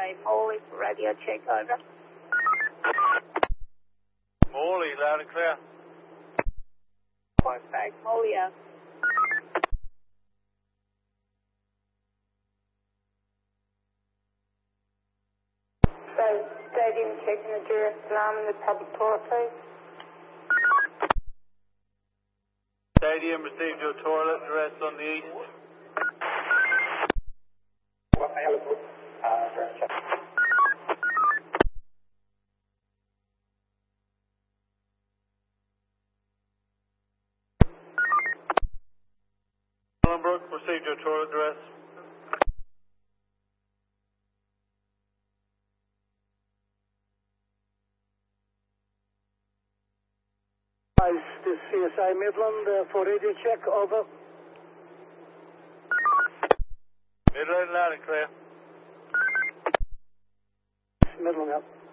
CSA Morley for radio check, over. Morley, loud and clear. Point back, Morley out. So, stadium checking the direct alarm in the public toilet, please. Stadium received your toilet address on the east. Brook received your toilet address. This CSI Midland for radio check, over. Midland, loud and clear. Midland up.